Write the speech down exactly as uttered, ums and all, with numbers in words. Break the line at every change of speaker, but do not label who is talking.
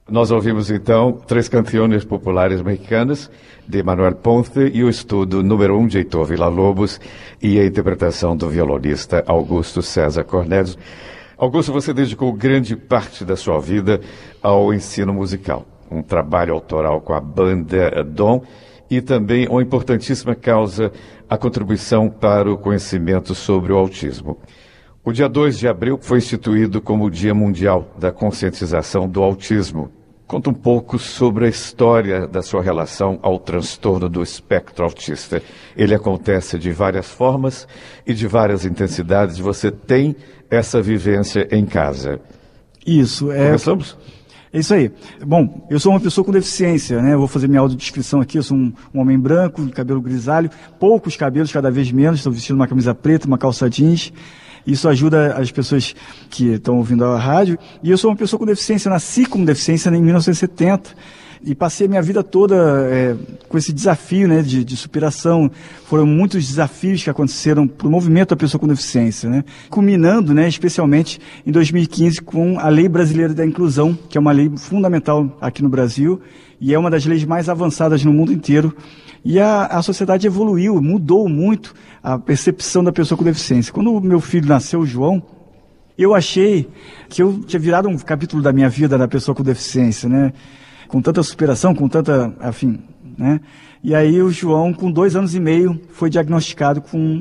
Nós ouvimos então Três Canciones Populares Mexicanas, de Manuel Ponce, e o estudo número um de Heitor Villa-Lobos e a interpretação do violonista Augusto César Cornelius. Augusto, você dedicou grande parte da sua vida ao ensino musical, um trabalho autoral com a banda Dom e também uma importantíssima causa, a contribuição para o conhecimento sobre o autismo. O dia dois de abril foi instituído como o Dia Mundial da Conscientização do Autismo. Conta um pouco sobre a história da sua relação ao transtorno do espectro autista. Ele acontece de várias formas e de várias intensidades. Você tem essa vivência em casa.
Isso. É...
Começamos?
É isso aí. Bom, eu sou uma pessoa com deficiência, né? Eu vou fazer minha autodescrição aqui. Eu sou um, um homem branco, de cabelo grisalho, poucos cabelos, cada vez menos. Estou vestindo uma camisa preta, uma calça jeans. Isso ajuda as pessoas que estão ouvindo a rádio. E eu sou uma pessoa com deficiência. Eu nasci com deficiência em mil novecentos e setenta e passei a minha vida toda é, com esse desafio, né, de, de superação. Foram muitos desafios que aconteceram para o movimento da pessoa com deficiência, né? Culminando, né, especialmente em dois mil e quinze com a Lei Brasileira da Inclusão, que é uma lei fundamental aqui no Brasil e é uma das leis mais avançadas no mundo inteiro. E a, a sociedade evoluiu, mudou muito a percepção da pessoa com deficiência. Quando o meu filho nasceu, o João, eu achei que eu tinha virado um capítulo da minha vida da pessoa com deficiência, né? Com tanta superação, com tanta, afim, né? E aí o João, com dois anos e meio, foi diagnosticado com